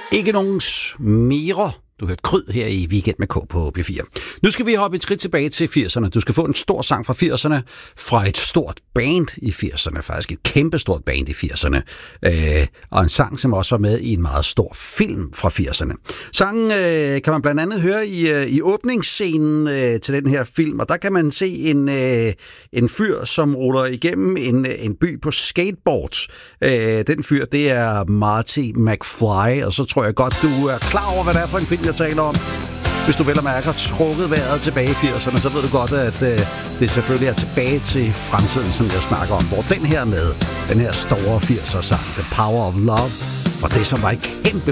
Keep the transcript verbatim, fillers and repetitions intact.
Ikke nogen smere. Du hørte Kryd her i Weekend med K på P fire. Nu skal vi hoppe et skridt tilbage til firserne. Du skal få en stor sang fra firserne, fra et stort band i firserne, faktisk et kæmpestort band i firserne, øh, og en sang, som også var med i en meget stor film fra firserne. Sangen øh, kan man blandt andet høre i, øh, i åbningsscenen øh, til den her film, og der kan man se en, øh, en fyr, som ruller igennem en, en by på skateboards. Øh, den fyr, det er Marty McFly, og så tror jeg godt, du er klar over, hvad det er for en film, jeg taler om. Hvis du vel og mærke har trukket vejret tilbage i firserne, så ved du godt, at øh, det selvfølgelig er tilbage til fremtiden, som jeg snakker om. Hvor den her med, den her store firser-sang, The Power of Love, for det som var et kæmpe